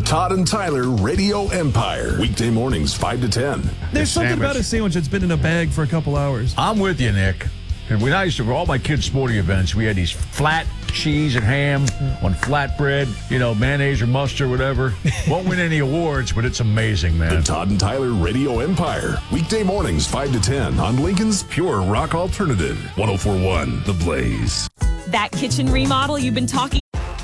Todd and Tyler Radio Empire. Weekday mornings, 5 to 10. There's something about a sandwich that's been in a bag for a couple hours. I'm with you, Nick. And when I used to, for all my kids' sporting events, we had these flat cheese and ham on flatbread, mayonnaise or mustard, whatever. Won't win any awards, but it's amazing, man. The Todd and Tyler Radio Empire. Weekday mornings, 5 to 10 on Lincoln's Pure Rock Alternative. 104.1 The Blaze. That kitchen remodel you've been talking.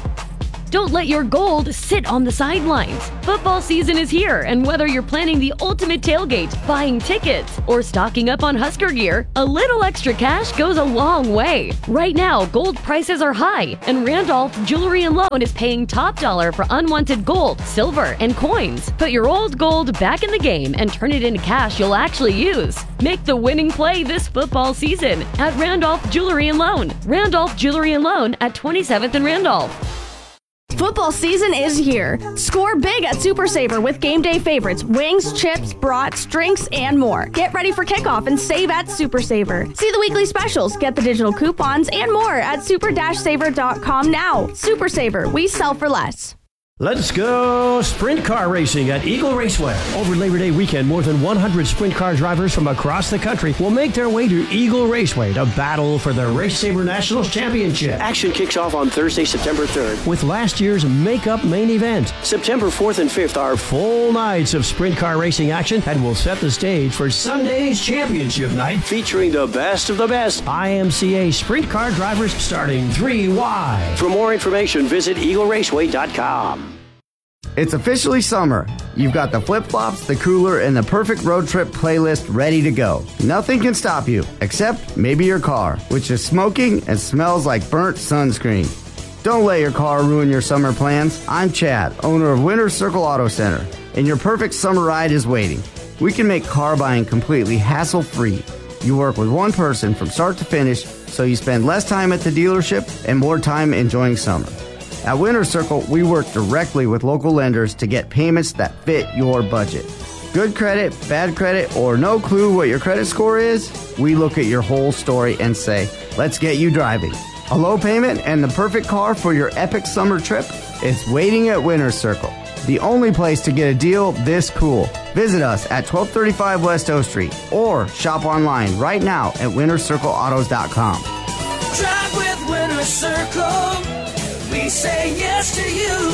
Don't let your gold sit on the sidelines. Football season is here, and whether you're planning the ultimate tailgate, buying tickets, or stocking up on Husker gear, a little extra cash goes a long way. Right now, gold prices are high, and Randolph Jewelry and Loan is paying top dollar for unwanted gold, silver, and coins. Put your old gold back in the game and turn it into cash you'll actually use. Make the winning play this football season at Randolph Jewelry and Loan. Randolph Jewelry and Loan at 27th and Randolph. Football season is here. Score big at Super Saver with game day favorites, wings, chips, brats, drinks, and more. Get ready for kickoff and save at Super Saver. See the weekly specials, get the digital coupons, and more at super-saver.com now. Super Saver, we sell for less. Let's go sprint car racing at Eagle Raceway. Over Labor Day weekend, more than 100 sprint car drivers from across the country will make their way to Eagle Raceway to battle for the Race Saver Nationals Championship. Action kicks off on Thursday, September 3rd with last year's makeup main event. September 4th and 5th are full nights of sprint car racing action and will set the stage for Sunday's championship night featuring the best of the best IMCA sprint car drivers starting 3 wide. For more information, visit EagleRaceway.com. It's officially summer. You've got the flip-flops, the cooler, and the perfect road trip playlist ready to go. Nothing can stop you, except maybe your car, which is smoking and smells like burnt sunscreen. Don't let your car ruin your summer plans. I'm Chad, owner of Winter Circle Auto Center, and your perfect summer ride is waiting. We can make car buying completely hassle-free. You work with one person from start to finish, so you spend less time at the dealership and more time enjoying summer. At Winter Circle, we work directly with local lenders to get payments that fit your budget. Good credit, bad credit, or no clue what your credit score is? We look at your whole story and say, let's get you driving. A low payment and the perfect car for your epic summer trip? It's waiting at Winter Circle, the only place to get a deal this cool. Visit us at 1235 West O Street or shop online right now at wintercircleautos.com. Drive with Winter Circle. We say yes to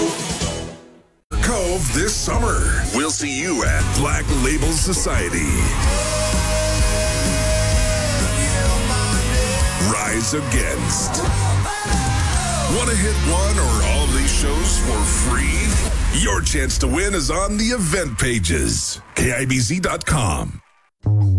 you. Cove this summer. We'll see you at Black Label Society. Rise Against. Want to hit one or all these shows for free? Your chance to win is on the event pages. KIBZ.com.